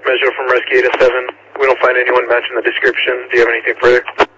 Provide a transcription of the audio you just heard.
Measure from Rescue 807. We don't find anyone matching the description. Do you have anything further?